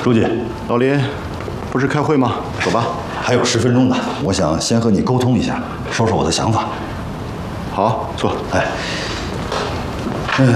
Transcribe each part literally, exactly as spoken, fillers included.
书记， 老林，不是开会吗？走吧。 还有十分钟呢，我想先和你沟通一下，说说我的想法。 好，坐。 哎，嗯，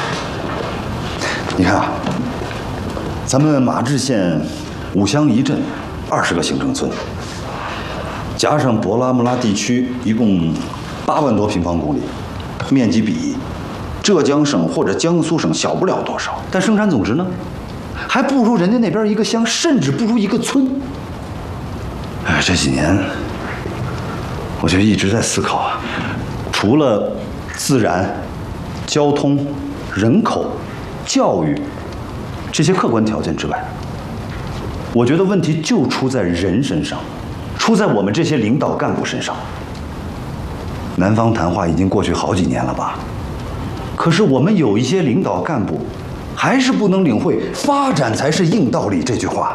你看啊，咱们马治县五乡一镇，二十个行政村，加上博拉木拉地区，一共八万多平方公里，面积比浙江省或者江苏省小不了多少，但生产总值呢，还不如人家那边一个乡，甚至不如一个村。哎，这几年我就一直在思考啊，除了自然、交通、人口、教育这些客观条件之外，我觉得问题就出在人身上，出在我们这些领导干部身上。南方谈话已经过去好几年了吧？可是我们有一些领导干部，还是不能领会“发展才是硬道理”这句话。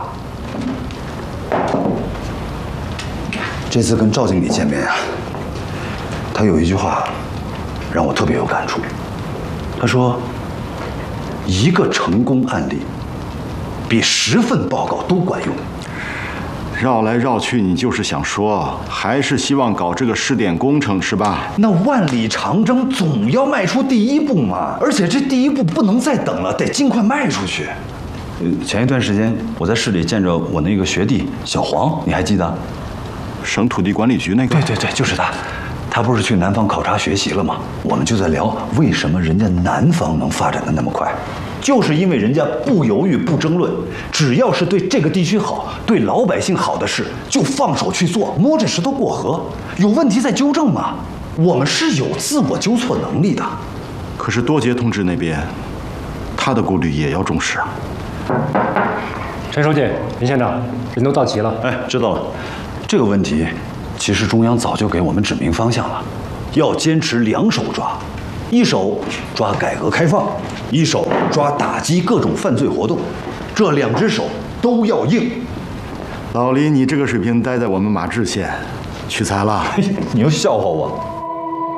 这次跟赵经理见面啊，他有一句话让我特别有感触。他说：“一个成功案例比十份报告都管用。” 绕来绕去，你就是想说，还是希望搞这个试点工程是吧？ 那万里长征总要迈出第一步嘛，而且这第一步不能再等了，得尽快迈出去。呃，前一段时间我在市里见着我那个学弟小黄，你还记得？ 省土地管理局那个？ 对对对，就是他。他不是去南方考察学习了吗？我们就在聊为什么人家南方能发展的那么快，就是因为人家不犹豫不争论，只要是对这个地区好、对老百姓好的事，就放手去做，摸着石头过河，有问题再纠正嘛。我们是有自我纠错能力的。 可是多杰同志那边，他的顾虑也要重视啊。 陈书记、林县长，人都到齐了。 哎，知道了。这个问题，其实中央早就给我们指明方向了，要坚持两手抓，一手抓改革开放，一手抓打击各种犯罪活动，这两只手都要硬。 老李，你这个水平待在我们马治县，屈才了。 你又笑话我。